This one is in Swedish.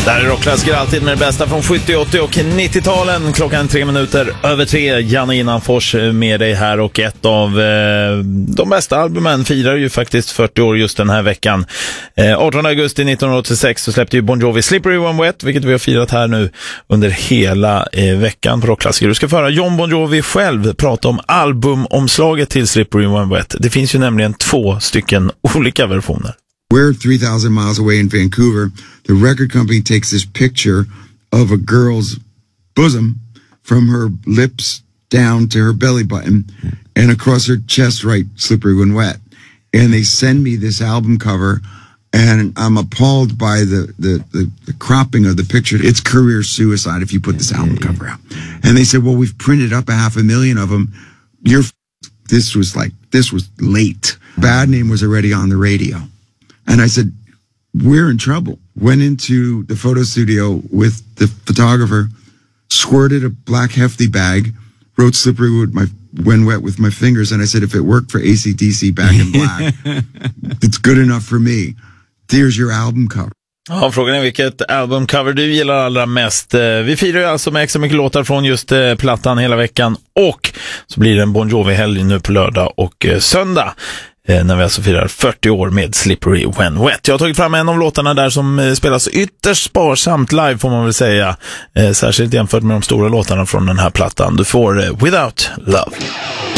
Där är rockklassiker alltid med det bästa från 70, 80 och 90-talen. Klockan 3:03. Janne Innanfors med dig här, och ett av de bästa albumen firar ju faktiskt 40 år just den här veckan. 18 augusti 1986 så släppte ju Bon Jovi Slippery When Wet, vilket vi har firat här nu under hela veckan på rockklassiker. Du ska föra John Bon Jovi själv prata om albumomslaget till Slippery When Wet. Det finns ju nämligen 2 stycken olika versioner. We're 3,000 miles away in Vancouver. The record company takes this picture of a girl's bosom from her lips down to her belly button and across her chest, right, slippery when wet. And they send me this album cover, and I'm appalled by the cropping of the picture. It's career suicide if you put this album cover out. And they said, well, we've printed up 500,000 of them. This was late. Bad Name was already on the radio. And I said, we're in trouble. Went into the photo studio with the photographer, squirted a black hefty bag, wrote Slippery When Wet with my fingers, and I said, if it worked for AC/DC Back in Black, it's good enough for me. Here's your album cover. Ja, frågan är vilket albumcover du gillar allra mest. Vi firar ju alltså med extra mycket låtar från just plattan hela veckan, och så blir det en Bon Jovi-helg nu på lördag och söndag. När vi alltså firar 40 år med Slippery When Wet. Jag har tagit fram en av låtarna där som spelas ytterst sparsamt live, får man väl säga. Särskilt jämfört med de stora låtarna från den här plattan. Du får Without Love.